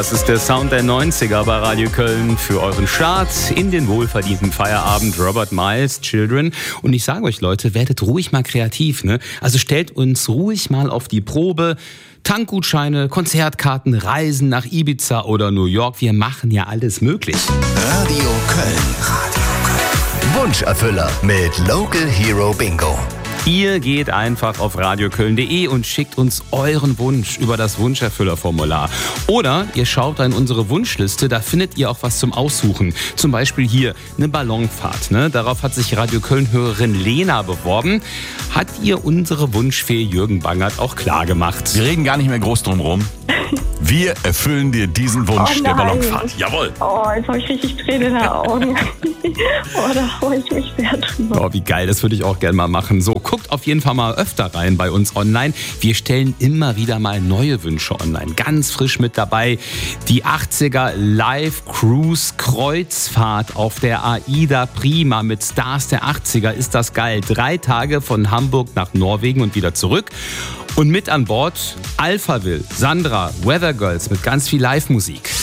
Das ist der Sound der 90er bei Radio Köln für euren Start in den wohlverdienten Feierabend. Robert Miles, Children. Und ich sage euch, Leute, werdet ruhig mal kreativ, ne? Also stellt uns ruhig mal auf die Probe. Tankgutscheine, Konzertkarten, Reisen nach Ibiza oder New York. Wir machen ja alles möglich. Radio Köln. Wunscherfüller mit Local Hero Bingo. Ihr geht einfach auf radioköln.de und schickt uns euren Wunsch über das Wunscherfüllerformular. Oder ihr schaut in unsere Wunschliste, da findet ihr auch was zum Aussuchen. Zum Beispiel hier eine Ballonfahrt. Ne? Darauf hat sich Radio Köln-Hörerin Lena beworben. Hat ihr unsere Wunschfee Jürgen Bangert auch klar gemacht. Wir reden gar nicht mehr groß drum rum. Wir erfüllen dir diesen Wunsch der Ballonfahrt. Jawohl. Oh, jetzt habe ich richtig Tränen in den Augen. Da freue ich mich sehr drüber. Oh, wie geil, das würde ich auch gerne mal machen. So, guckt auf jeden Fall mal öfter rein bei uns online. Wir stellen immer wieder mal neue Wünsche online. Ganz frisch mit dabei die 80er Live Cruise Kreuzfahrt auf der AIDA Prima mit Stars der 80er. Ist das geil? 3 Tage von Hamburg nach Norwegen und wieder zurück. Und mit an Bord Alphaville, Sandra, Weather Girls mit ganz viel Live-Musik.